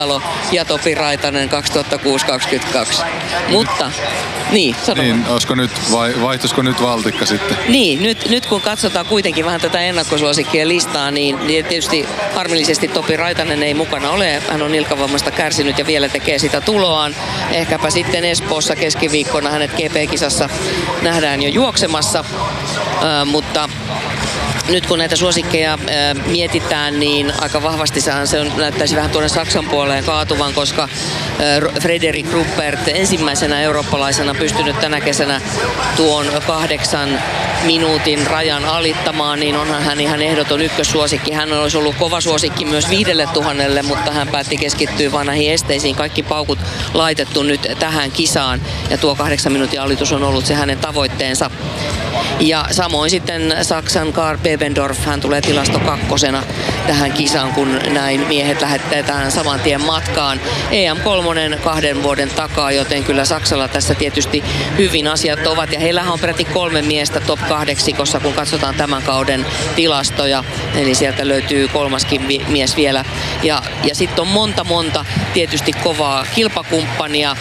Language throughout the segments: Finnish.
ja Topi Raitanen 2006-2022. Mutta, niin, sano. Niin, olisiko nyt, vaihtuisiko nyt valtikka sitten? Niin, nyt kun katsotaan kuitenkin vähän tätä ennakkosuosikkien listaa, niin tietysti harmillisesti Topi Raitanen ei mukana ole. Hän on nilkavammasta kärsinyt ja vielä tekee sitä tuloaan. Ehkäpä sitten Espoossa keskiviikkona hänet GP-kisassa nähdään jo juoksemassa, mutta nyt kun näitä suosikkeja mietitään, niin aika vahvasti se näyttäisi vähän tuonne Saksan puoleen kaatuvan, koska Frederik Ruppert ensimmäisenä eurooppalaisena pystynyt tänä kesänä tuon 8 minuutin rajan alittamaan, niin onhan hän ihan ehdoton ykkössuosikki. Hän olisi ollut kova suosikki myös 5000, mutta hän päätti keskittyä vain näihin esteisiin. Kaikki paukut laitettu nyt tähän kisaan ja tuo 8 minuutin alitus on ollut se hänen tavoitteensa. Ja samoin sitten Saksan Karl Bebendorf, hän tulee tilasto 2. tähän kisaan, kun näin miehet lähetetään saman tien matkaan. EM3 2 vuoden takaa, joten kyllä Saksalla tässä tietysti hyvin asiat ovat. Ja heillähän on peräti 3 miestä top 8, kun katsotaan tämän kauden tilastoja. Eli sieltä löytyy 3. mies vielä. Ja sitten on monta tietysti kovaa kilpakumppania.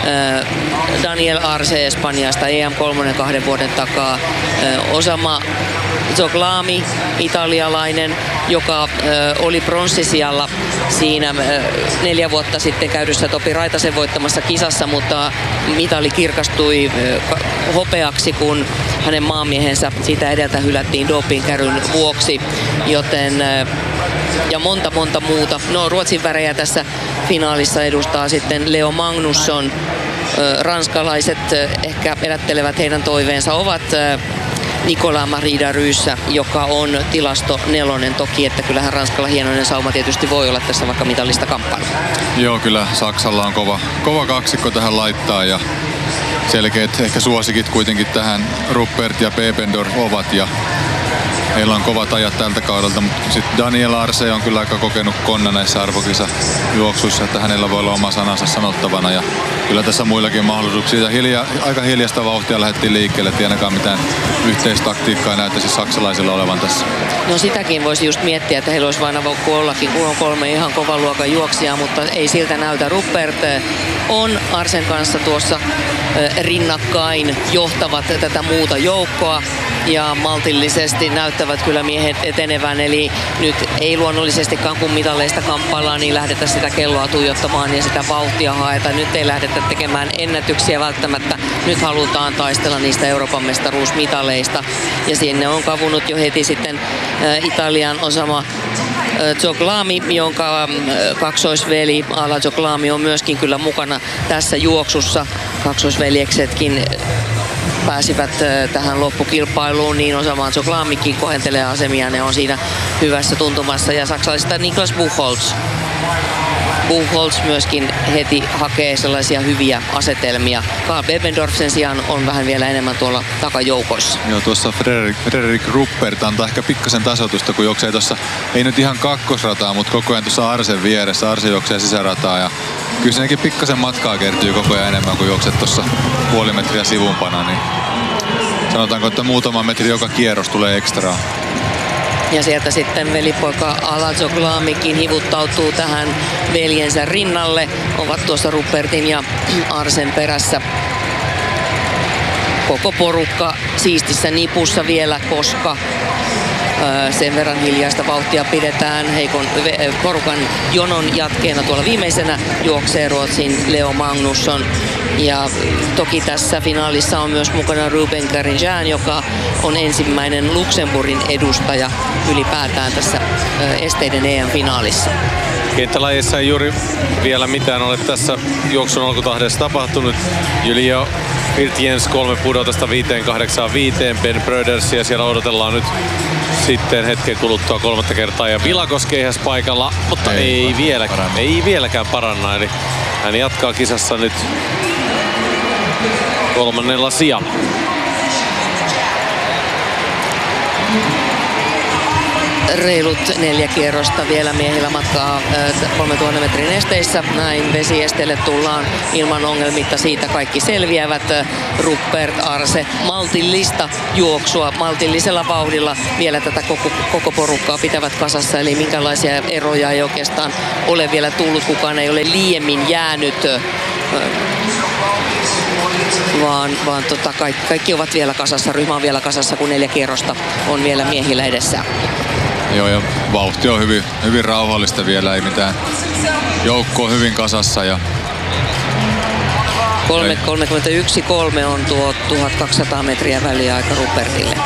Daniel Arce Espanjasta, EM3 2 vuoden takaa. Osama Zoglami, italialainen, joka oli pronssisijalla siinä 4 vuotta sitten käydyssä Topi Raitasen voittamassa kisassa, mutta mitali kirkastui hopeaksi, kun hänen maamiehensä siitä edeltä hylättiin dopingkäryn vuoksi, joten ja monta muuta. No, Ruotsin värejä tässä finaalissa edustaa sitten Leo Magnusson. Ranskalaiset ehkä elättelevät heidän toiveensa ovat Nicolas Marie Ryssä, joka on tilasto 4 toki, että kyllähän Ranskalla hienoinen sauma tietysti voi olla tässä vaikka mitallista kamppailu. Joo, kyllä Saksalla on kova kaksikko tähän laittaa ja selkeät ehkä suosikit kuitenkin tähän Ruppert ja Bebendorf ovat ja heillä on kovat ajat tältä kaudelta, mutta sitten Daniel Arce on kyllä aika kokenut konna näissä arvokisajuoksuissa, että hänellä voi olla oma sanansa sanottavana ja kyllä tässä muillakin mahdollisuuksia. Aika hiljasta vauhtia lähdettiin liikkeelle, että ainakaan mitään yhteistaktiikkaa näyttäisi saksalaisilla olevan tässä. No sitäkin voisi just miettiä, että heillä olisi vain avoukku ollakin, kun on 3 ihan kovan luokan juoksijaa, mutta ei siltä näytä. Ruppert on Arcen kanssa tuossa rinnakkain, johtavat tätä muuta joukkoa ja maltillisesti näyttävät kyllä miehet etenevän, eli nyt ei luonnollisestikaan kun mitaleista kamppaillaan, niin lähdetä sitä kelloa tuijottamaan ja sitä vauhtia haeta. Nyt ei lähdetä tekemään ennätyksiä välttämättä, nyt halutaan taistella niistä Euroopan mestaruusmitaleista ja sinne on kavunut jo heti sitten Italian Osama Zoglami, jonka kaksoisveli Ala Zoglami on myöskin kyllä mukana tässä juoksussa. Kaksoisveljeksetkin pääsivät tähän loppukilpailuun, niin Osama Zoglamikin kohentelee asemia, ne on siinä hyvässä tuntumassa. Ja saksalaisista Niklas Buchholz myöskin heti hakee sellaisia hyviä asetelmia. Karl Bebendorf sen sijaan on vähän vielä enemmän tuolla takajoukoissa. Joo, tuossa Frederik Ruppert antaa ehkä pikkasen tasoitusta, kun juoksee tuossa, ei nyt ihan kakkosrataa, mutta koko ajan tuossa Arcen vieressä. Arce juoksee sisärataa ja kyllä siinäkin pikkasen matkaa kertyy koko ajan enemmän, kuin juokset tuossa puoli metriä sivumpana. Niin sanotaanko, että muutama metri joka kierros tulee ekstraa. Ja sieltä sitten velipoika Ala Zoglamikin hivuttautuu tähän veljensä rinnalle. Ovat tuossa Ruppertin ja Arcen perässä. Koko porukka siistissä nipussa vielä, koska sen verran hiljaista vauhtia pidetään. Heikon porukan jonon jatkeena tuolla viimeisenä juoksee Ruotsin Leo Magnusson. Ja toki tässä finaalissa on myös mukana Ruben Carinjan, joka on ensimmäinen Luxemburgin edustaja ylipäätään tässä esteiden EM-finaalissa. Kenttälajeissa ei juuri vielä mitään ole tässä juoksun alkutahdessa tapahtunut. Julio Virtjens 3 pudotasta 5.85, Ben Bröders ja siellä odotellaan nyt sitten hetken kuluttua 3. kertaa ja Vilakos keihäs paikalla, mutta ei vieläkään paranna, eli hän jatkaa kisassa nyt 3. sijalla. reilut 4 kierrosta vielä miehillä matkaa 3000 metrin esteissä. Näin vesiesteelle tullaan ilman ongelmitta, siitä kaikki selviävät. Ruppert, Arce, maltillista juoksua, maltillisella vauhdilla vielä tätä koko porukkaa pitävät kasassa, eli minkälaisia eroja ei oikeastaan ole vielä tullut, kukaan ei ole liiemmin jäänyt, vaan kaikki ovat vielä kasassa, ryhmä on vielä kasassa, kun 4 kierrosta on vielä miehillä edessä. Joo, ja vauhti on hyvin rauhallista vielä, ei mitään. Joukko on hyvin kasassa ja 3.31.3 on tuo 1200 metriä väliaika Ruppertille.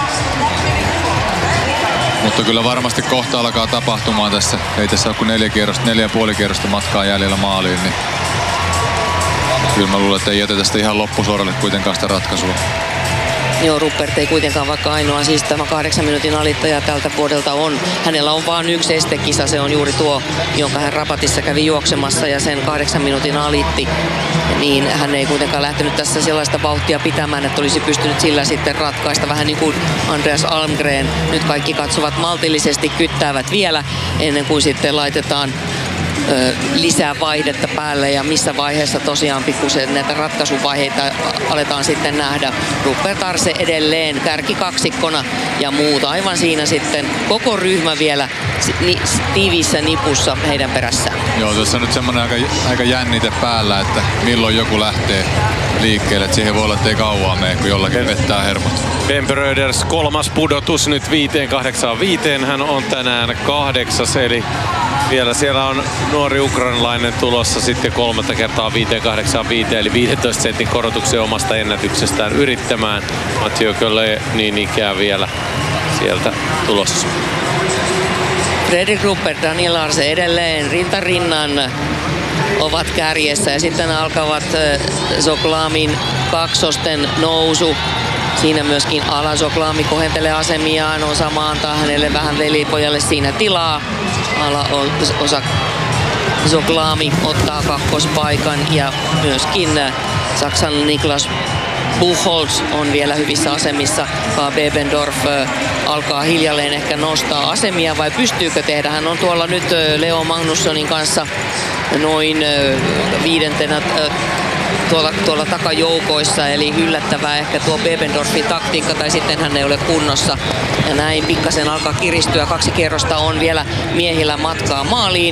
Mutta kyllä varmasti kohta alkaa tapahtumaan tässä. Ei tässä ole kuin 4,5 kierrosta matkaa jäljellä maaliin, niin kyllä mä luulen, että ei jätetä sitä ihan loppusuoralle kuitenkaan sitä ratkaisua. Joo, Ruppert ei kuitenkaan, vaikka ainoa siis tämä 8 minuutin alittaja tältä vuodelta on. Hänellä on vain yksi estekisa, se on juuri tuo, jonka hän Rabatissa kävi juoksemassa ja sen 8 minuutin alitti. Niin hän ei kuitenkaan lähtenyt tässä sellaista vauhtia pitämään, että olisi pystynyt sillä sitten ratkaista. Vähän niin kuin Andreas Almgren. Nyt kaikki katsovat maltillisesti, kyttäävät vielä ennen kuin sitten laitetaan lisää vaihdetta päälle, ja missä vaiheessa tosiaan pikkusen näitä ratkaisuvaiheita aletaan sitten nähdä. Ruppert, Arce edelleen kärkikaksikkona ja muuta. Aivan siinä sitten koko ryhmä vielä tiiviissä nipussa heidän perässään. Joo, tuossa on nyt semmoinen aika jännite päällä, että milloin joku lähtee liikkeelle. Että siihen voi olla, että ei kauan mene, kun jollakin vettää hermot. Ben Bröders 3. pudotus nyt 5.85. Hän on tänään 8. eli vielä siellä on nuori ukrainalainen tulossa sitten 3. kertaa 5.85, eli 15 sentin korotuksen omasta ennätyksestään yrittämään. Mathieu Collet niin ikään vielä sieltä tulossa. Fredrik Ruppert, Daniel Arce edelleen rintarinnan ovat kärjessä, ja sitten alkavat Zoglamin kaksosten nousu. Siinä myöskin Ala Zoglami kohentelee asemiaan, osaa antaa hänelle vähän velipojalle siinä tilaa. Ala Zoglami ottaa kakkospaikan, ja myöskin Saksan Niklas Buchholz on vielä hyvissä asemissa. Bebendorf alkaa hiljalleen ehkä nostaa asemia, vai pystyykö tehdä? Hän on tuolla nyt Leo Magnussonin kanssa noin 5. tuolla takajoukoissa, eli yllättävää ehkä tuo Bebendorfin taktiikka, tai sitten hän ei ole kunnossa. Ja näin pikkasen alkaa kiristyä. 2 kierrosta on vielä miehillä matkaa maaliin.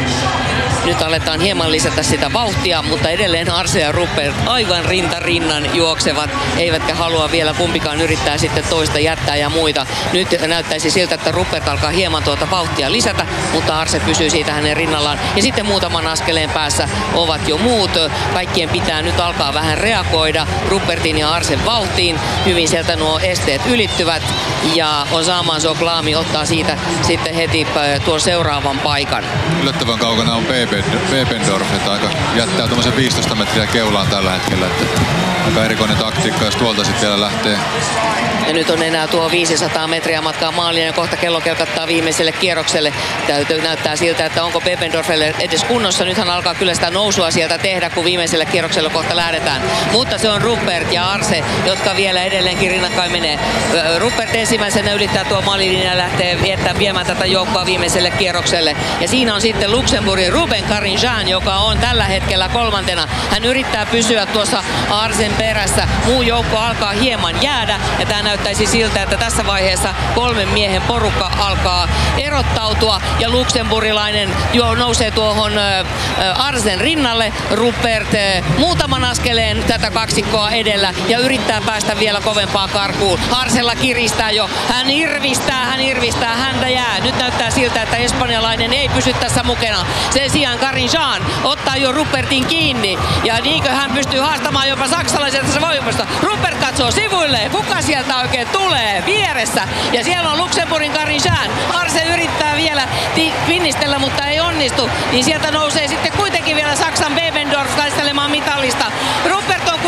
Nyt aletaan hieman lisätä sitä vauhtia, mutta edelleen Arce ja Ruppert aivan rintarinnan juoksevat, eivätkä halua vielä kumpikaan yrittää sitten toista jättää ja muita. Nyt näyttäisi siltä, että Ruppert alkaa hieman tuota vauhtia lisätä, mutta Arce pysyy siitä hänen rinnallaan. Ja sitten muutaman askeleen päässä ovat jo muut. Kaikkien pitää nyt alkaa vähän reagoida Ruppertin ja Arcen vauhtiin. Hyvin sieltä nuo esteet ylittyvät, ja Osama Zoglami ottaa siitä sitten heti tuon seuraavan paikan. Yllättävän kaukana on Bebendorf, että aika jättää tuommoisen 15 metriä keulaan tällä hetkellä. Että aika erikoinen taktiikka, jos tuolta sitten vielä lähtee. Ja nyt on enää tuo 500 metriä matkaa maaliin, ja kohta kello kelkattaa viimeiselle kierrokselle. Näyttää siltä, että onko Bebendorfille edes kunnossa. Nythän alkaa kyllä sitä nousua sieltä tehdä, kun viimeiselle kierrokselle kohta lähdetään. Mutta se on Ruppert ja Arce, jotka vielä edelleenkin rinnakkain menee. Ruppert ensimmäisenä ylittää tuo maalilinja ja lähtee viemään tätä joukkoa viimeiselle kierrokselle. Ja siinä on sitten Luxemburgin Ruben Carinjan, joka on tällä hetkellä 3. Hän yrittää pysyä tuossa Arcen perässä. Muu joukko alkaa hieman jäädä, ja tämä näyttäisi siltä, että tässä vaiheessa 3 miehen porukka alkaa erottautua, ja luxemburilainen jo nousee tuohon Arcen rinnalle. Ruppert muutaman askeleen tätä kaksikkoa edellä ja yrittää päästä vielä kovempaa karkuun. Arcella kiristää jo, hän irvistää, häntä jää. Nyt näyttää siltä, että espanjalainen ei pysy tässä mukana. Sen sijaan Carinjan ottaa jo Ruppertin kiinni, ja niinkö hän pystyy haastamaan jopa saksalaiselta tässä voimasta. Ruppert katsoo sivuille, kuka sieltä oikein tulee vieressä, ja siellä on Luxemburgin Carinjan. Arce yrittää vielä pinnistellä, mutta ei onnistu, niin sieltä nousee sitten kuitenkin vielä Saksan Bebendorf taistelemaan mitallista. Ruppert on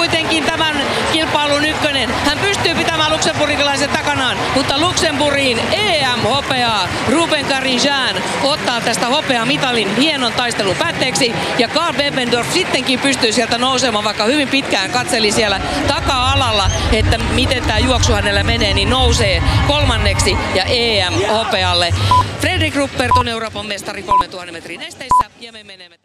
kuitenkin tämän kilpailun ykkönen. Hän pystyy pitämään luxemburgilaisen takanaan, mutta Luxemburgiin EM-hopeaa. Ruben Carinjan ottaa tästä hopeamitalin hienon taistelun päätteeksi ja Karl Bebendorf sittenkin pystyy sieltä nousemaan, vaikka hyvin pitkään katseli siellä taka-alalla, että miten tämä juoksu hänellä menee, niin nousee kolmanneksi ja EM-hopealle. Fredrik Ruppert on Euroopan mestari 3000 metrin esteissä ja me menemme.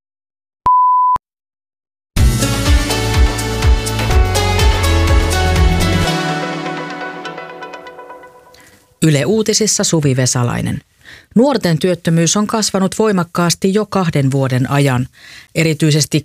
Yle Uutisissa Suvi Vesalainen. Nuorten työttömyys on kasvanut voimakkaasti jo 2 vuoden ajan. Erityisesti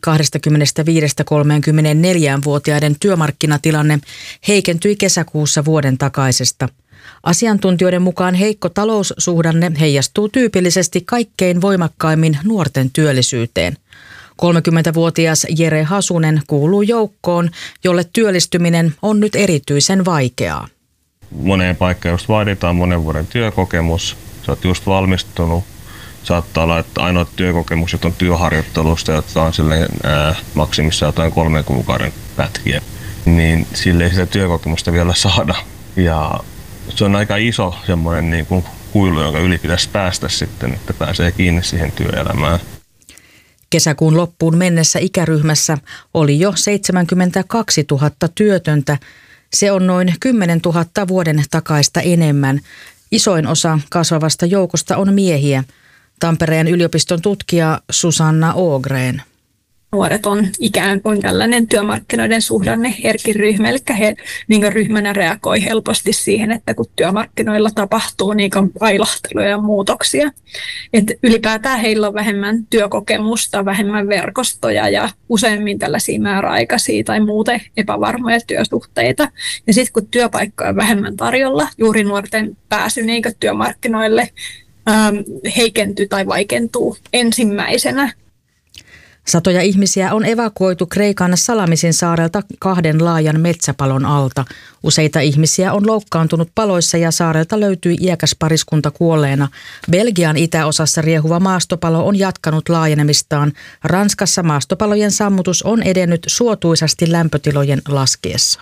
25-34-vuotiaiden työmarkkinatilanne heikentyi kesäkuussa vuoden takaisesta. Asiantuntijoiden mukaan heikko taloussuhdanne heijastuu tyypillisesti kaikkein voimakkaimmin nuorten työllisyyteen. 30-vuotias Jere Hasunen kuuluu joukkoon, jolle työllistyminen on nyt erityisen vaikeaa. Moneen paikkaan just vaaditaan monen vuoden työkokemus. Sä oot just valmistunut. Saattaa olla, että ainoa työkokemus, jota on työharjoittelusta, jotka on silleen maksimissaan jotain 3 kuukauden pätkiä, niin sille ei sitä työkokemusta vielä saada. Ja se on aika iso semmoinen niin kuin kuilu, jonka yli pitäisi päästä sitten, että pääsee kiinni siihen työelämään. Kesäkuun loppuun mennessä ikäryhmässä oli jo 72 000 työtöntä. Se on noin 10 000 vuoden takaista enemmän. Isoin osa kasvavasta joukosta on miehiä. Tampereen yliopiston tutkija Susanna Ågren. Nuoret on ikään kuin tällainen työmarkkinoiden suhdanne herkin ryhmä, eli he niin ryhmänä reagoi helposti siihen, että kun työmarkkinoilla tapahtuu niin ailahteluja ja muutoksia. Et ylipäätään heillä on vähemmän työkokemusta, vähemmän verkostoja ja useimmin tällaisia määräaikaisia tai muuten epävarmoja työsuhteita. Ja sitten kun työpaikkoja on vähemmän tarjolla, juuri nuorten pääsy niin työmarkkinoille heikentyy tai vaikentuu ensimmäisenä. Satoja ihmisiä on evakuoitu Kreikan Salamisin saarelta 2 laajan metsäpalon alta. Useita ihmisiä on loukkaantunut paloissa ja saarelta löytyi iäkäs pariskunta kuolleena. Belgian itäosassa riehuva maastopalo on jatkanut laajenemistaan. Ranskassa maastopalojen sammutus on edennyt suotuisasti lämpötilojen laskiessa.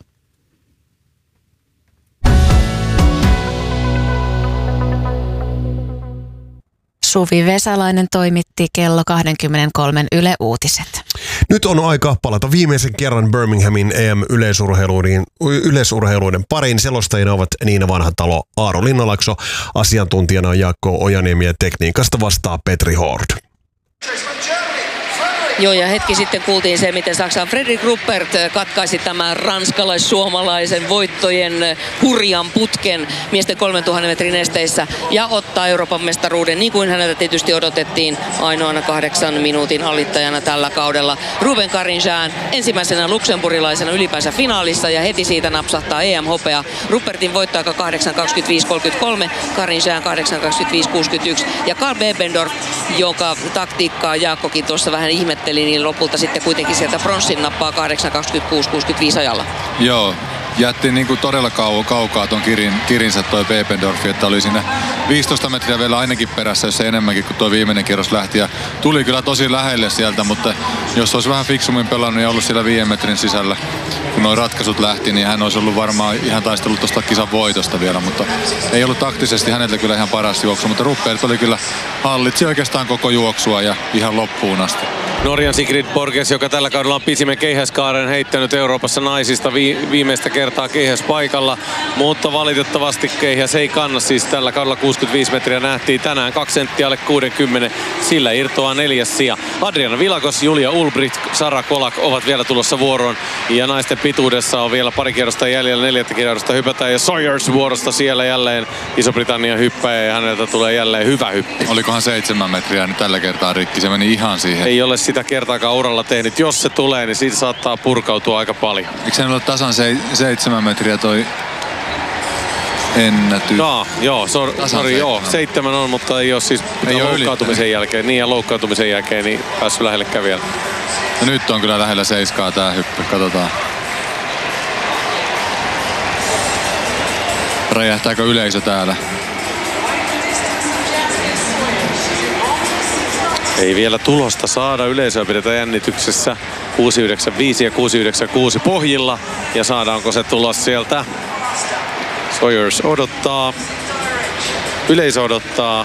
Suvi Vesalainen toimitti kello 23 Yle Uutiset. Nyt on aika palata viimeisen kerran Birminghamin EM-yleisurheiluiden pariin. Selostajina ovat Niina Vanhatalo, Aaro Linnalakso, asiantuntijana Jaakko Ojaniemi ja tekniikasta vastaa Petri Hord. Joo, ja hetki sitten kuultiin se, miten Saksan Fredrik Ruppert katkaisi tämän ranskalais-suomalaisen voittojen hurjan putken miesten 3000 metrin esteissä ja ottaa Euroopan mestaruuden, niin kuin häneltä tietysti odotettiin ainoana 8 minuutin alittajana tällä kaudella. Ruben Carinjan ensimmäisenä luxemburilaisena ylipäänsä finaalissa ja heti siitä napsahtaa EM-hopea. Ruppertin voittoaika 8.25.33, Carinjan 8.25.61 ja Karl Bebendorf, jonka taktiikkaa Jaakkokin tuossa vähän ihmetteli, niin lopulta sitten kuitenkin sieltä pronssin nappaa 8.26.65 ajalla. Joo, jätti niin kuin todella kaukaa ton kirinsä toi Bebendorf, että oli siinä 15 metriä vielä ainakin perässä, jos ei enemmänkin, kun tuo viimeinen kierros lähti. Ja tuli kyllä tosi lähelle sieltä, mutta jos olisi vähän fiksummin pelannut ja ollut siellä 5 metrin sisällä, kun nuo ratkaisut lähti, niin hän olisi ollut varmaan ihan taistellut tuosta kisan voitosta vielä, mutta ei ollut taktisesti häneltä kyllä ihan paras juoksu, mutta Ruppert oli kyllä hallitsi oikeastaan koko juoksua ja ihan loppuun asti. Norjan Sigrid Borges, joka tällä kaudella on pisimmän keihäskaaren heittänyt Euroopassa naisista viimeistä kertaa keihäspaikalla, mutta valitettavasti keihäs ei kanna, siis tällä kaudella 65 metriä nähtiin tänään 2 senttiä alle 60, sillä irtoaa 4. sija. Adriana Vilakos, Julia Ulbricht, Sara Kolak ovat vielä tulossa vuoroon ja naisten pituudessa on vielä pari kierrosta jäljellä, 4. kierrosta hypätään ja Sawyers vuorosta siellä jälleen Iso-Britannian hyppäjä ja häneltä tulee jälleen hyvä hyppy. Olikohan 7 metriä nyt tällä kertaa rikki, se meni ihan siihen. Ei ole sitä kertaakaan uralla tehnyt. Jos se tulee, niin siitä saattaa purkautua aika paljon. Eikö se ole tasan 7 metriä toi ennätys? Joo, 7 on, mutta ei ole siis loukkaantumisen jälkeen. Niin ja loukkaantumisen jälkeen niin päässyt lähellekään vielä. No nyt on kyllä lähellä 7 tää hyppy, katsotaan. Räjähtääkö yleisö täällä? Ei vielä tulosta saada. Yleisöä pidetään jännityksessä. 695 ja 696 pohjilla. Ja saadaanko se tulos sieltä? Sawyers odottaa. Yleisö odottaa.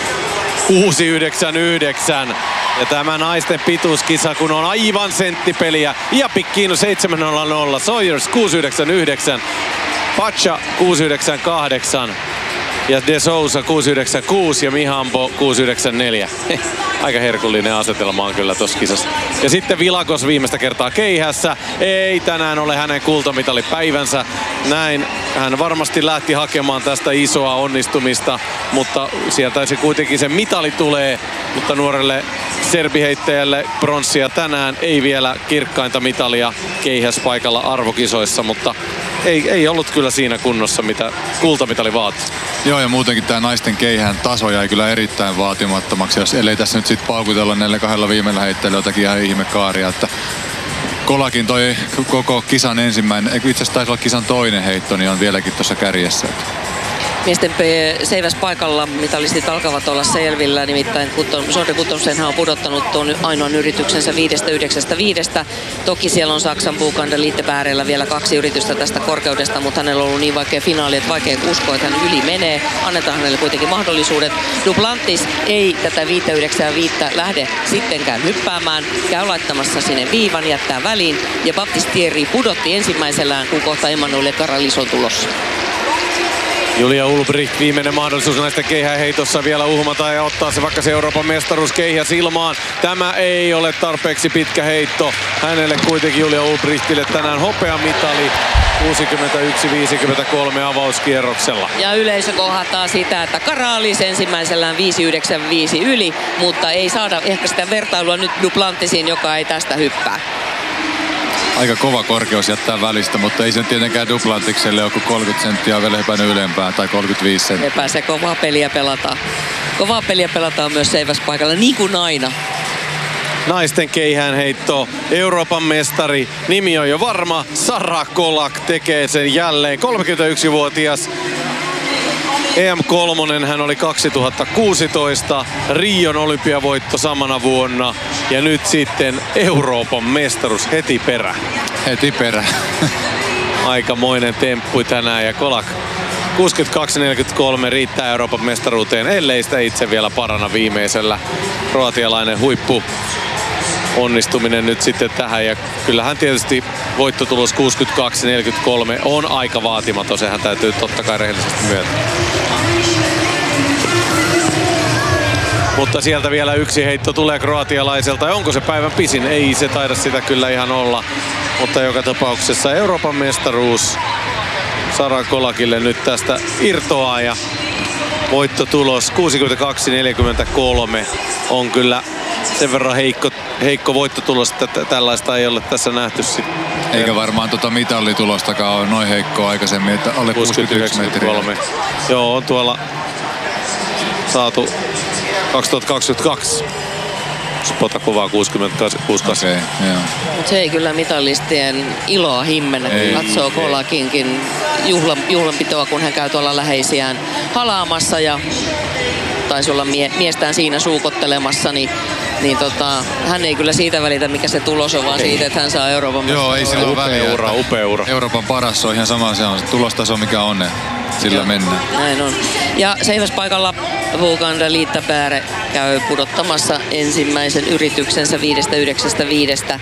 699. Ja tämä naisten pituuskisa, kun on aivan senttipeliä. Iapikkiino 700. Sawyers 699. Pacha 698. Ja De Sousa 696 ja Mihambo 694. Aika herkullinen asetelma on kyllä tossa kisassa. Ja sitten Vilakos viimeistä kertaa keihässä. Ei tänään ole hänen kultamitalipäivänsä. Näin hän varmasti lähti hakemaan tästä isoa onnistumista, mutta sieltä se kuitenkin se mitali tulee. Mutta nuorelle serbiheittäjälle pronssia tänään, ei vielä kirkkainta mitalia keihäspaikalla arvokisoissa, mutta ei ollut kyllä siinä kunnossa, mitä kultamitali vaatii. Joo, ja muutenkin tämä naisten keihään taso jäi kyllä erittäin vaatimattomaksi, jos ellei tässä nyt sitten paukutella näillä kahdella viimeillä heitteillä jotakin ihan ihmekaaria, että Kolakin toi koko kisan ensimmäinen, itse asiassa taisi olla kisan toinen heitto, niin on vieläkin tuossa kärjessä. Miesten seiväspaikalla mitalistit alkavat olla selvillä, nimittäin Sondre Guttormsenhan on pudottanut tuon ainoan yrityksensä 5.95. Toki siellä on Saksan Bukander Liittepäärellä vielä 2 yritystä tästä korkeudesta, mutta hänellä on ollut niin vaikea finaali, että vaikea uskoa, että hän yli menee. Annetaan hänelle kuitenkin mahdollisuudet. Duplantis ei tätä 5.95 lähde sittenkään hyppäämään. Käy laittamassa sinne viivan, jättää väliin. Ja Baptistieri pudotti ensimmäisellään, kun kohta Emmanuel Karalis on tulossa. Julia Ulbricht, viimeinen mahdollisuus näistä keihäheitossa vielä uhmata ja ottaa se vaikka se Euroopan mestaruus keihäs ilmaan. Tämä ei ole tarpeeksi pitkä heitto. Hänelle kuitenkin Julia Ulbrichtille tänään hopeamitali 61-53 avauskierroksella. Ja yleisö kohdattaa sitä, että Karalis ensimmäisellään 5.95 yli, mutta ei saada ehkä sitä vertailua nyt Duplantisiin, joka ei tästä hyppää. Aika kova korkeus jättää välistä, mutta ei sen tietenkään Duplantikselle joku 30 senttiä on vielä hypännyt ylempään tai 35 senttiä. Epäsee kovaa peliä pelataan. Kovaa peliä pelataan myös seiväspaikalla, niin kuin aina. Naisten keihäänheitto, Euroopan mestari, nimi on jo varma, Sara Kolak tekee sen jälleen, 31-vuotias. EM3 hän oli 2016, Rion olympiavoitto samana vuonna ja nyt sitten Euroopan mestaruus heti perä. Heti perä. Aikamoinen temppu tänään ja Kolak 62-43 riittää Euroopan mestaruuteen, ellei sitä itse vielä paranna viimeisellä. Kroatialainen huippu onnistuminen nyt sitten tähän ja kyllähän tietysti voittotulos 62-43 on aika vaatimaton, sehän täytyy totta kai rehellisesti myöntää. Mutta sieltä vielä yksi heitto tulee kroatialaiselta ja onko se päivän pisin? Ei se taida sitä kyllä ihan olla, mutta joka tapauksessa Euroopan mestaruus Sara Kolakille nyt tästä irtoaa ja voittotulos 62-43 on kyllä sen verran heikko voittotulos, että tällaista ei ole tässä nähty sitten. Eikä varmaan mitallitulostakaan ole noin heikkoa aikaisemmin, että alle 61 metriä. Joo, on tuolla saatu 2022. Spota kuvaa 66. Okay, mutta se ei kyllä mitallistien iloa himmennä, kun katsoo Kolakinkin juhlanpitoa, kun hän käy tuolla läheisiään halaamassa ja taisi olla miestään siinä suukottelemassa, niin hän ei kyllä siitä välitä, mikä se tulos on, vaan siitä, että hän saa Euroopan mestaruuden. Joo, ei sillä ole väliä. Upea ura. Euroopan paras on ihan sama, se on se tulostaso, mikä on, sillä mennään. Näin on. Ja seiväspaikalla Bukander Liittepäärä käy pudottamassa ensimmäisen yrityksensä 5.95.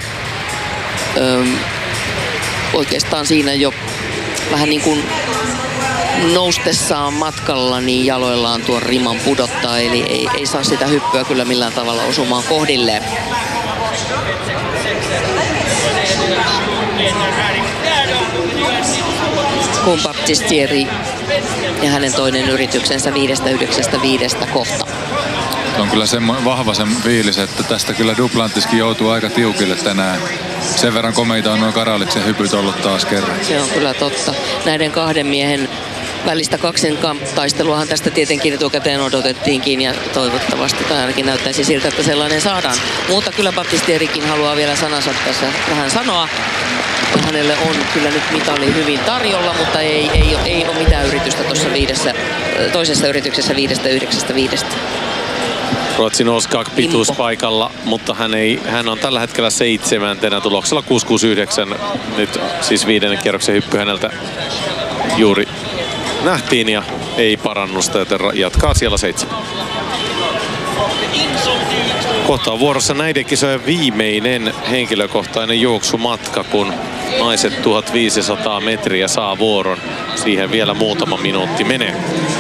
Oikeastaan siinä jo vähän niin kuin noustessaan matkalla niin jaloillaan tuon riman pudottaa, eli ei saa sitä hyppyä kyllä millään tavalla osumaan kohdilleen. Kun Baptistieri ja hänen toinen yrityksensä 5.95 kohta. On kyllä vahva sen fiilis, että tästä kyllä Duplantiskin joutuu aika tiukille tänään. Sen verran komeita on noin Karaliksen hypyt ollut taas kerran. Se on kyllä totta. Näiden kahden miehen välistä kaksinkamp-taisteluahan tästä tietenkin etukäteen odotettiinkin ja toivottavasti tai ainakin näyttäisi siltä, että sellainen saadaan. Mutta kyllä Baptistierikin haluaa vielä sanansa tässä vähän sanoa. Hänelle on kyllä nyt mitali hyvin tarjolla, mutta ei ole mitään yritystä tuossa toisessa yrityksessä 5.95. Ruotsin Oskak pituuspaikalla, mutta hän on tällä hetkellä 7. tuloksella 6.69. Nyt siis 5. kierroksen hyppy häneltä juuri nähtiin ja ei parannusta, joten jatkaa siellä 7. Kohta on vuorossa näiden kisojen viimeinen henkilökohtainen juoksumatka, kun naiset 1500 metriä saa vuoron. Siihen vielä muutama minuutti menee.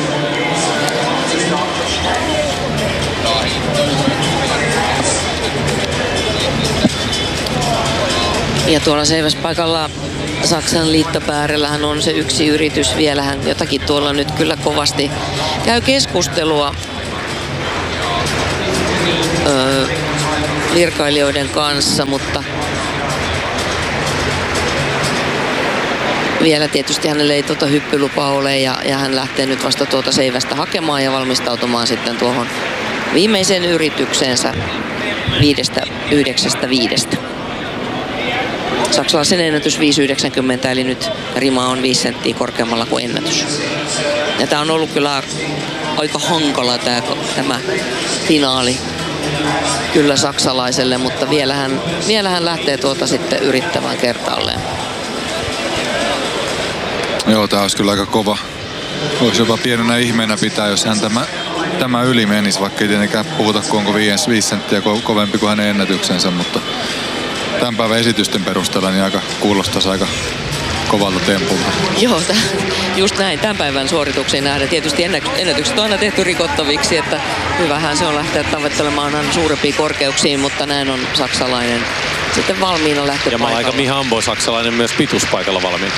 Ja tuolla seiväspaikalla Saksan liittopäärellähän on se yksi yritys vielä. Hän jotakin tuolla nyt kyllä kovasti käy keskustelua virkailijoiden kanssa, mutta vielä tietysti hänelle ei hyppylupaa ole ja hän lähtee nyt vasta tuota seivästä hakemaan ja valmistautumaan sitten tuohon viimeiseen yritykseensä 5.95. Saksalaisen ennätys 5.90, eli nyt rima on 5 senttiä korkeammalla kuin ennätys. Ja tämä on ollut kyllä aika hankala tämä finaali kyllä saksalaiselle, mutta vielä hän lähtee tuota sitten yrittämään kertaalleen. Joo, tää olisi kyllä aika kova. Voisi jopa pienenä ihmeenä pitää, jos hän tämä yli menisi, vaikka ei tietenkään puhuta, kun onko 5 senttiä kovempi kuin hänen ennätyksensä, mutta tämän päivän esitysten perusteella niin kuulostaisi aika kovalta tempulta. Joo, just näin. Tämän päivän suorituksiin nähdään. Tietysti ennätykset on aina tehty rikottaviksi, että hyvähän se on lähteä tavoittelemaan aina suurempiin korkeuksiin, mutta näin on saksalainen sitten valmiina lähtö paikalla. Ja Malaika Mihambo, saksalainen, myös pituuspaikalla valmiina.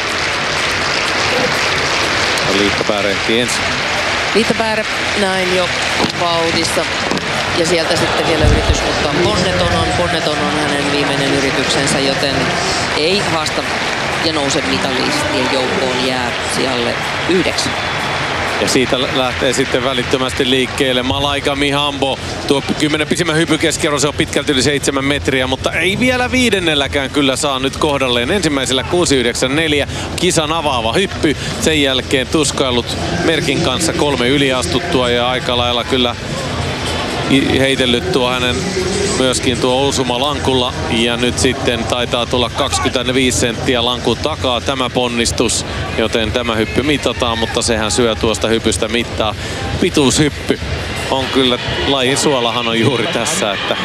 Liittopäärä ehtii ensin. Liittopäärä näin jo vauhdissa. Ja sieltä sitten vielä yritys, mutta Bonneton on hänen viimeinen yrityksensä, joten ei haasta ja nouse mitalistien joukkoon, jää sijalle 9. Ja siitä lähtee sitten välittömästi liikkeelle Malaika Mihambo. Tuo 10 pisimmän hypykeskiarvo, se on pitkälti yli 7 metriä, mutta ei vielä 5. kyllä saa nyt kohdalleen. Ensimmäisellä 6.94 kisan avaava hyppy. Sen jälkeen tuskailut Merkin kanssa 3 yliastuttua ja aika lailla kyllä heitellyt tuo hänen myöskin tuo osuma lankulla ja nyt sitten taitaa tulla 25 senttiä lankun takaa tämä ponnistus, joten tämä hyppy mitataan, mutta sehän syö tuosta hypystä mittaa. Pituushyppy on kyllä, lajin suolahan on juuri tässä, että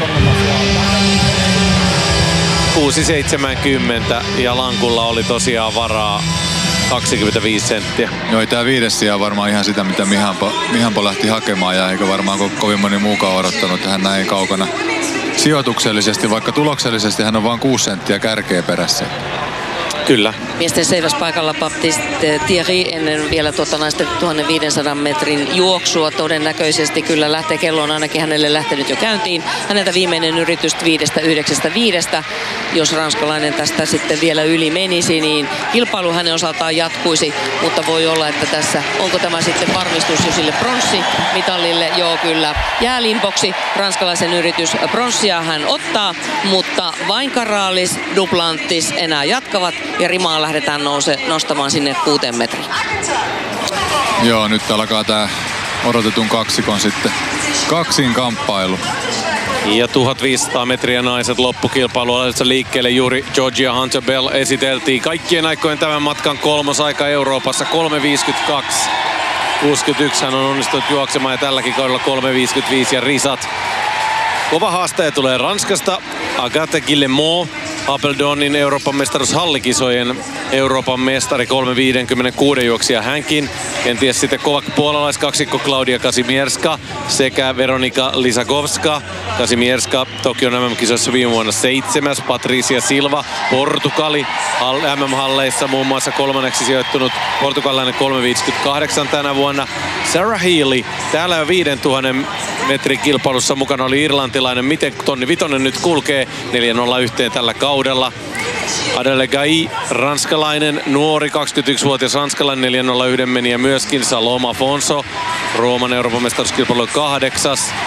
6.70 ja lankulla oli tosiaan varaa 25 senttiä. Joo, ei tää 5 sijaa varmaan ihan sitä, mitä Mihambo lähti hakemaan ja eikä varmaan kovin moni muukaan odottanut, että hän näin kaukana sijoituksellisesti, vaikka tuloksellisesti hän on vain 6 senttiä kärkeä perässä. Kyllä. Miesten seiväspaikalla Baptiste Thierry ennen vielä naisten 1500 metrin juoksua. Todennäköisesti kyllä lähtee, kello on ainakin hänelle lähtenyt jo käyntiin. Häneltä viimeinen yritys 5.95. Jos ranskalainen tästä sitten vielä yli menisi, niin kilpailu hänen osaltaan jatkuisi. Mutta voi olla, että tässä, onko tämä sitten varmistus jo sille pronssimitalille? Joo, kyllä. Jää limpoksi. Ranskalaisen yritys pronssia hän ottaa, mutta vain Karalis, Duplantis enää jatkavat. Ja rimaa lähdetään nostamaan sinne 6 metriin. Joo, nyt alkaa tää odotetun kaksikon sitten kaksinkamppailu. Ja 1500 metriä naiset loppukilpailu aloittaa liikkeelle. Juuri Georgia Hunter-Bell esiteltiin kaikkien aikojen tämän matkan kolmosaika Euroopassa 3.52. 61 hän on onnistunut juoksemaan ja tälläkin kaudella 3.55 ja risat. Kova haastaja tulee Ranskasta. Agathe Guillemot, Apeldonin Euroopan mestaruushallikisojen Euroopan mestari 3.56 juoksija hänkin. Kenties sitten kova puolalaiskaksikko Klaudia Kazimierska sekä Veronika Lisakowska. Kazimierska Tokion MM-kisoissa viime vuonna 7. Patricia Silva, Portugali MM-halleissa muun muassa 3. sijoittunut portugalilainen 3.58 tänä vuonna. Sarah Healy, täällä jo 5000 metrin kilpailussa mukana oli irlantilainen. Miten tonni vitonen nyt kulkee 4.01 tällä kaudella. Adele Gai, ranskalainen, nuori 21-vuotias ranskalainen 4.01 meni ja myöskin Saloma Afonso, Rooman Euroopan mestaruuskilpailu 8.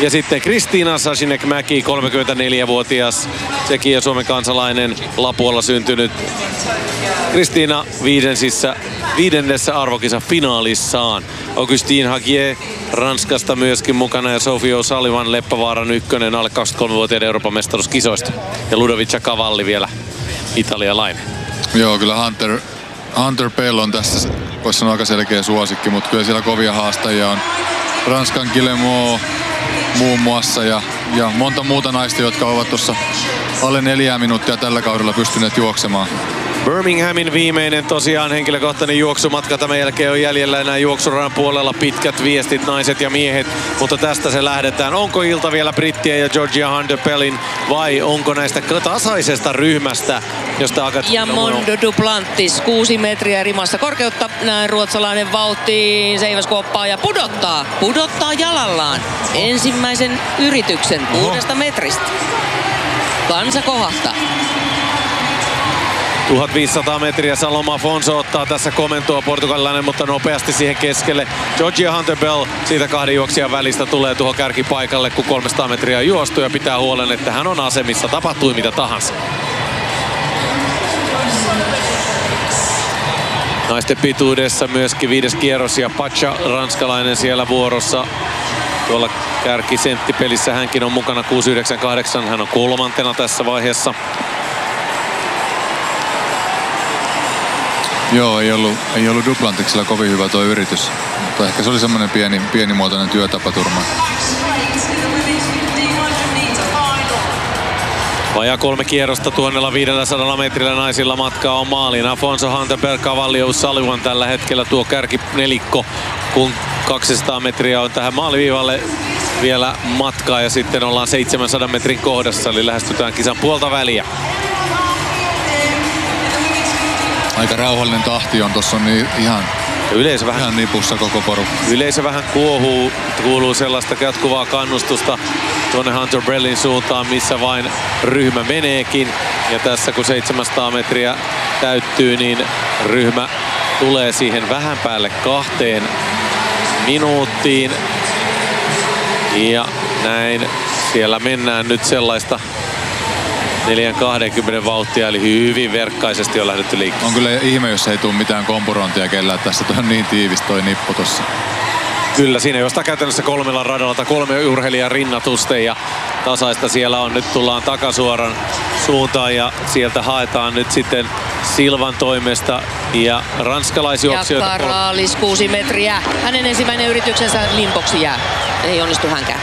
Ja sitten Kristiina Sasinek-Mäki, 34-vuotias, sekin ja Suomen kansalainen, Lapualla syntynyt. Kristiina viidennessä arvokisa finaalissaan. Augustine Hagier Ranskasta myöskin mukana ja Sophie O'Sullivan Leppävaaran ykkönen alle 23-vuotiaiden Euroopan mestaruuskisoista. Ja Ludovica Cavalli vielä italialainen. Joo, kyllä Hunter Bell on tässä, voisi sanoa, aika selkeä suosikki, mutta kyllä siellä kovia haastajia on. Ranskan Guillemot muun muassa ja monta muuta naista, jotka ovat tuossa alle 4 minuuttia tällä kaudella pystyneet juoksemaan. Birminghamin viimeinen tosiaan henkilökohtainen juoksumatka. Tämän jälkeen on jäljellä enää juoksuradan puolella pitkät viestit, naiset ja miehet, mutta tästä se lähdetään. Onko ilta vielä brittien ja Georgia Hunter-Bellin vai onko näistä tasaisesta ryhmästä, josta ja Mondo Duplantis 6 metriä rimassa korkeutta. Näin ruotsalainen vauhtiin seiväskuoppaa ja pudottaa jalallaan ensimmäisen yrityksen 6 metristä. Kansa kohahtaa. 1500 metriä Saloma Afonso ottaa tässä komentoa, portugalilainen, mutta nopeasti siihen keskelle. Georgia Hunter-Bell siitä 2 juoksijan välistä tulee tuohon kärkipaikalle, kun 300 metriä on juostu ja pitää huolen, että hän on asemissa, tapahtui mitä tahansa. Naisten pituudessa myöskin 5. kierros ja Pacha, ranskalainen siellä vuorossa. Tuolla kärkisenttipelissä hänkin on mukana 6.98, hän on 3. tässä vaiheessa. Joo, ei ollut Duplantiksella kovin hyvä tuo yritys, mutta ehkä se oli semmoinen pienimuotoinen työtapaturma. Vajaa 3 kierrosta 1500 metrillä naisilla matkaa on maaliin. Afonso, Hunter-Bell, Cavalli, O'Sullivan tällä hetkellä tuo kärkinelikko, kun 200 metriä on tähän maaliviivalle vielä matkaa ja sitten ollaan 700 metrin kohdassa, eli lähestytään kisan puolta väliä. Aika rauhallinen tahti on, tossa on niin ihan nipussa koko porukka. Yleisö vähän kuuluu sellaista jatkuvaa kannustusta tuonne Hunter-Bellin suuntaan, missä vain ryhmä meneekin. Ja tässä kun 700 metriä täyttyy, niin ryhmä tulee siihen vähän päälle 2 minuuttiin. Ja näin siellä mennään nyt sellaista 4.20 vauhtia, eli hyvin verkkaisesti on lähdetty liikkeelle. On kyllä ihme, jos ei tule mitään kompurointia kellään. Tässä on niin tiivis toi nippu tossa. Kyllä, siinä jostain käytännössä 3 radalla 3 urheilijan rinnatusten ja tasaista siellä on. Nyt tullaan takasuoran suuntaan ja sieltä haetaan nyt sitten Silvan toimesta ja ranskalaisjuoksijoita. Ja Karalis 6 metriä. Hänen ensimmäinen yrityksensä limboksi jää. Ei onnistu hänkään.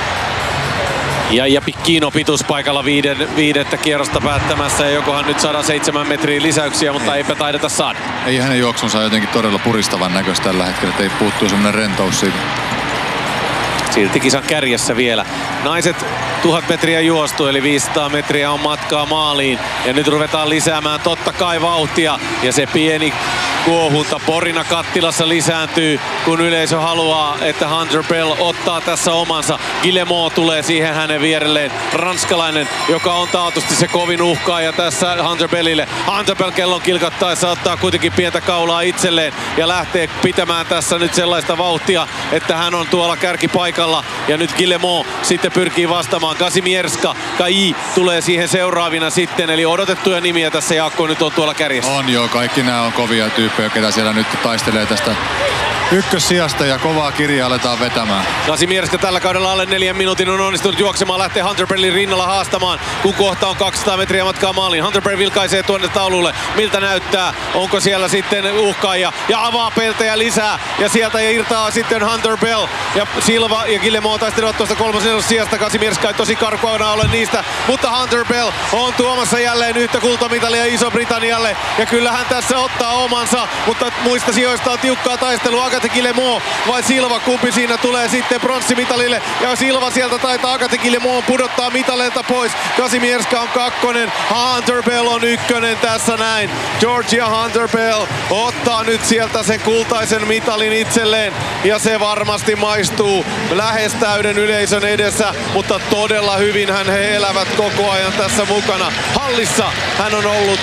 Ja Piccino pituuspaikalla 5. kierrosta päättämässä ja jokohan nyt saadaan 7 metriä lisäyksiä, mutta eipä taideta saada. Ei hänen juoksunsa jotenkin todella puristavan näköistä tällä hetkellä, että ei puuttuu semmoinen rentous siitä. Silti kisan kärjessä vielä. Naiset 1000 metriä juostu, eli 500 metriä on matkaa maaliin. Ja nyt ruvetaan lisäämään totta kai vauhtia. Ja se pieni kuohunta Borina Kattilassa lisääntyy, kun yleisö haluaa, että Hunter-Bell ottaa tässä omansa. Guillemot tulee siihen hänen vierelleen. Ranskalainen, joka on taatusti se kovin uhkaaja tässä Hunter-Bellille. Hunter-Bell kellon kilkattaessa ottaa kuitenkin pientä kaulaa itselleen ja lähtee pitämään tässä nyt sellaista vauhtia, että hän on tuolla kärkipaikalla. Ja nyt Guillemot sitten pyrkii vastaamaan. Kasimierska, Kai tulee siihen seuraavina sitten, eli odotettuja nimiä tässä Jaakko nyt on tuolla kärjessä. On joo, kaikki nämä on kovia tyyppejä, ketä siellä nyt taistelee tästä ykkössijasta ja kovaa kirjaa aletaan vetämään. Kasimierska tällä kaudella alle 4 minuutin on onnistunut juoksemaan, lähtee Hunter-Bellin rinnalla haastamaan, kun kohta on 200 metriä matkaa maaliin. Hunter-Bell vilkaisee tuonne taululle, miltä näyttää, onko siellä sitten uhkaaja ja avaa peltejä lisää ja sieltä irtaa sitten Hunter-Bell ja Silva ja Guillemot taistelevat tuosta 3. sijasta. Kasimierska ei tosi karkoina ole niistä, mutta Hunter-Bell on tuomassa jälleen yhtä kultamitalia Iso-Britannialle ja kyllähän tässä ottaa omansa, mutta muista sijoista on tiukkaa taistelua. Agathe Guillemot vai Silva, kumpi siinä tulee sitten pronssimitalille ja Silva sieltä taitaa Agathe Guillemot pudottaa mitaleilta pois. Kasimierska on 2, Hunter-Bell on 1 tässä näin. Georgia Hunter-Bell ottaa nyt sieltä sen kultaisen mitalin itselleen ja se varmasti maistuu lähes täyden yleisön edessä, mutta todella hyvin he elävät koko ajan tässä mukana. Hallissa hän on ollut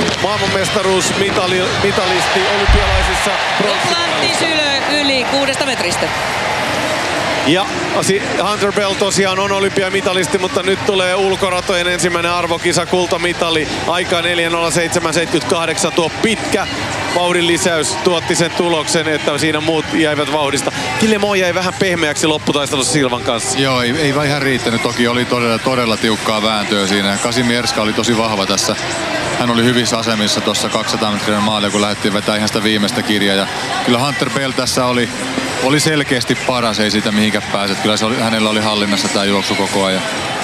maailmanmestaruusmitalisti olympialaisissa Duplantis yli 6 metristä. Ja Hunter Bell tosiaan on olympiamitalisti, mutta nyt tulee ulkoratojen ensimmäinen arvokisa, kultamitali. Aika 4.07.78, tuo pitkä vauhdin lisäys tuotti sen tuloksen, että siinä muut jäivät vauhdista. Guillemot jäi vähän pehmeäksi lopputaistelussa Silvan kanssa. Joo, ei ihan riittänyt. Toki oli todella tiukkaa vääntöä siinä. Kazimierska oli tosi vahva tässä. Hän oli hyvissä asemissa tuossa 200 metrin maalia, kun lähdettiin vetää ihan sitä viimeistä kirjaa. Ja kyllä Hunter Bell tässä oli selkeästi paras, ei siitä mihinkään pääse. Kyllä hänellä oli hallinnassa tämä juoksu koko ajan.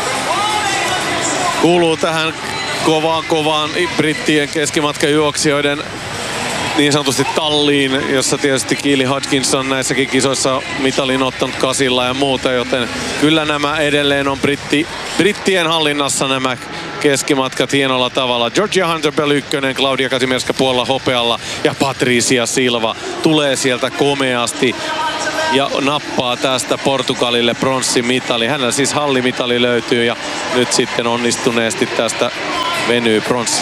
Kuuluu tähän kovaan brittien keskimatkajuoksijoiden niin sanotusti talliin, jossa tietysti Keely Hodgkinson näissäkin kisoissa mitalin ottanut kasilla ja muuta, joten kyllä nämä edelleen on brittien hallinnassa nämä keskimatkat hienolla tavalla. Georgia Hunter Bell 1, Claudia Kazimierska puolella hopealla ja Patricia Silva tulee sieltä komeasti ja nappaa tästä Portugalille pronssimitali. Hänellä siis hallimitali löytyy ja nyt sitten onnistuneesti tästä venyy pronssi.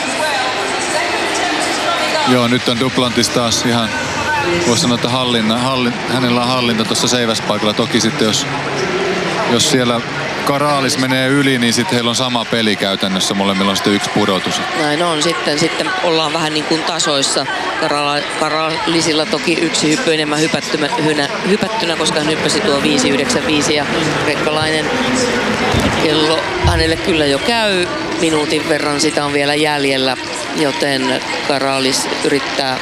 Joo, nyt on Duplantis taas ihan, voisi sanoa, että hänellä on hallinta tuossa seiväspaikalla. Toki sitten jos siellä Karalis menee yli, niin sitten heillä on sama peli käytännössä. Molemmilla on sitten 1 pudotus. Näin on. Sitten ollaan vähän niin kuin tasoissa. Karalisilla toki 1 hyppy enemmän hypättynä, koska hän hyppäsi tuo 5.95 ja krekkalainen kello hänelle kyllä jo käy. Minuutin verran sitä on vielä jäljellä, joten Karalis yrittää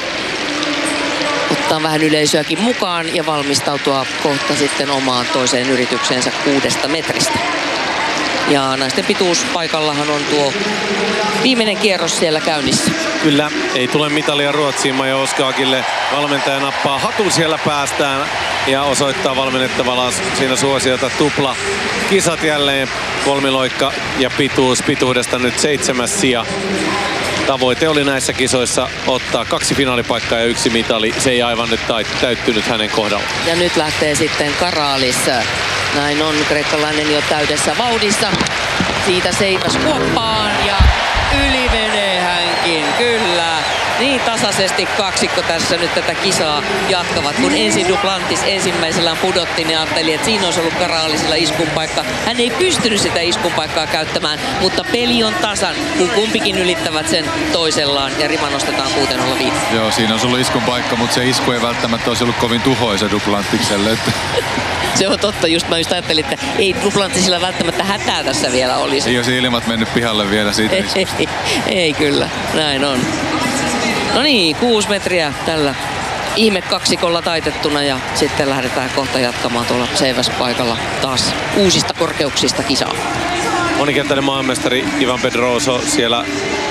ottaa vähän yleisöäkin mukaan ja valmistautua kohta sitten omaan toiseen yritykseensä 6 metristä. Ja naisten pituuspaikallahan on tuo viimeinen kierros siellä käynnissä. Kyllä, ei tule mitalia Ruotsiin. Maja Oskaakille valmentaja nappaa hatun siellä päästään ja osoittaa valmennettavalla siinä suosiota tupla. Kisat jälleen, kolmiloikka ja pituudesta nyt 7. sija. Tavoite oli näissä kisoissa ottaa 2 finaalipaikkaa ja 1 mitali. Se ei aivan nyt täyttynyt hänen kohdalla. Ja nyt lähtee sitten Karalis. Näin on, kreikkalainen jo täydessä vauhdissa. Siitä seiväs kuoppaan ja yli menee hänkin, kyllä. Niin tasaisesti kaksikko tässä nyt tätä kisaa jatkavat. Kun ensin Duplantis ensimmäisellään pudotti, niin ajattelin, että siinä olisi ollut Karalisilla iskun paikka. Hän ei pystynyt sitä iskun paikkaa käyttämään, mutta peli on tasan, kun kumpikin ylittävät sen toisellaan ja rima nostetaan 6.05. Joo, siinä olisi ollut iskun paikka, mutta se isku ei välttämättä olisi ollut kovin tuhoisa Duplantikselle. Se on totta, mä just ajattelin, että ei Duplantisilla välttämättä hätää tässä vielä olisi. Ei olisi ilmat mennyt pihalle vielä siitä iskusta. Ei kyllä, näin on. No niin, 6 metriä tällä ihmekaksikolla taitettuna ja sitten lähdetään kohta jatkamaan tuolla seiväspaikalla taas uusista korkeuksista kisaa. Monikenttäinen maailmanmestari Ivan Pedroso siellä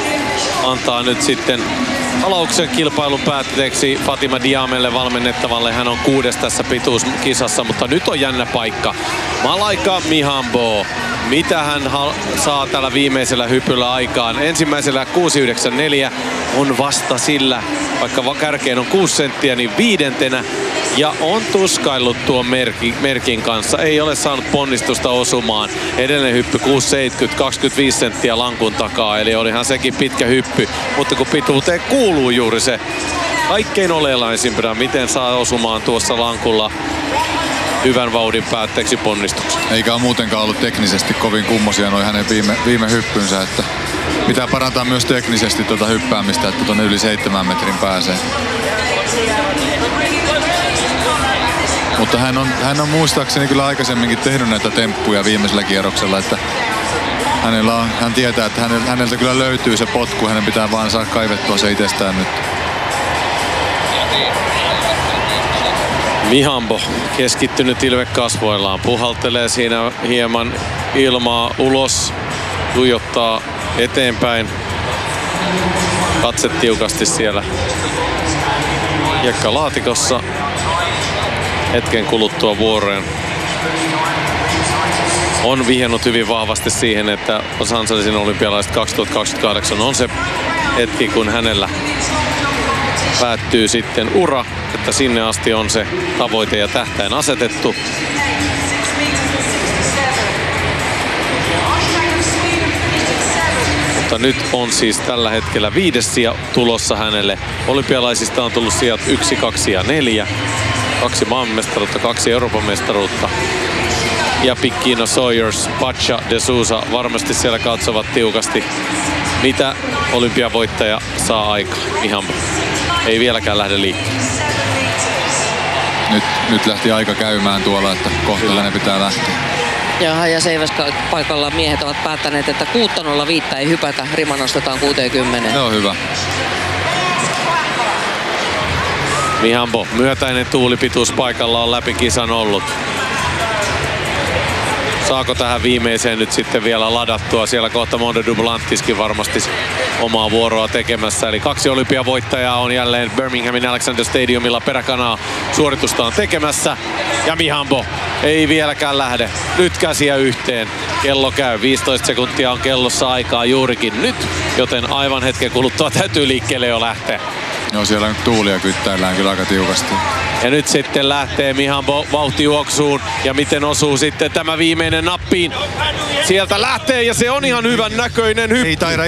antaa nyt sitten alauksen kilpailun päätteeksi Fatima Diamelle valmennettavalle. Hän on 6 tässä pituuskisassa, mutta nyt on jännä paikka. Malaika Mihambo. Mitä hän saa tällä viimeisellä hypyllä aikaan? Ensimmäisellä 6.94 on vasta sillä, vaikka kärkeen on 6 senttiä, niin 5. ja on tuskaillut tuon merkin kanssa. Ei ole saanut ponnistusta osumaan. Edellinen hyppy 6.70, 25 senttiä lankun takaa, eli olihan sekin pitkä hyppy. Mutta kun pituuteen kuuluu juuri se kaikkein oleellisimpana, miten saa osumaan tuossa lankulla hyvän vauhdin päätteeksi ponnistuksen. Eikä ole muutenkaan ollut teknisesti kovin kummosia noin hänen viime hyppynsä, että pitää parantaa myös teknisesti tuota hyppäämistä, että tuonne yli 7 metrin pääsee. Mutta hän on muistaakseni kyllä aikaisemminkin tehnyt näitä temppuja viimeisellä kierroksella, että hän tietää, että häneltä kyllä löytyy se potku, hänen pitää vaan saada kaivettua se itsestään nyt. Mihambo keskittynyt ilme kasvoillaan, puhaltelee siinä hieman ilmaa ulos, tuijottaa eteenpäin, katse tiukasti siellä hiekkalaatikossa. Hetken kuluttua vuoreen on vihjannut hyvin vahvasti siihen, että Los Angelesin olympialaiset 2028 on se hetki, kun hänellä päättyy sitten ura, että sinne asti on se tavoite ja tähtäin asetettu. Mutta nyt on siis tällä hetkellä 5. sija tulossa hänelle. Olympialaisista on tullut sijat 1, 2 ja 4. 2 maailmanmestaruutta, 2 Euroopan mestaruutta. Ja Piccino, Sawyers, Pacha, De Sousa varmasti siellä katsovat tiukasti, mitä olympiavoittaja saa aikaan. Mihambo ei vieläkään lähde liikkeelle. Nyt lähti aika käymään tuolla, että kohta hänen pitää lähteä. Jaha, ja seiväspaikalla miehet ovat päättäneet, että 6.05 ei hypätä, rima nostetaan 60. Se on hyvä. Mihambo, myötäinen tuulipituus paikalla on läpi kisan ollut. Saako tähän viimeiseen nyt sitten vielä ladattua? Siellä kohta Monde Duplantiskin varmasti omaa vuoroa tekemässä. Eli 2 olympiavoittajaa on jälleen Birminghamin Alexander Stadiumilla peräkanaa suoritustaan tekemässä. Ja Mihambo ei vieläkään lähde. Nyt käsiä yhteen. Kello käy. 15 sekuntia on kellossa aikaa juurikin nyt. Joten aivan hetken kuluttua täytyy liikkeelle jo lähteä. No siellä nyt tuulia kyttäillään kyllä aika tiukasti. Ja nyt sitten lähtee Mihambo vauhtijuoksuun. Ja miten osuu sitten tämä viimeinen nappiin. Sieltä lähtee ja se on ihan hyvän näköinen hyppy. Ei taida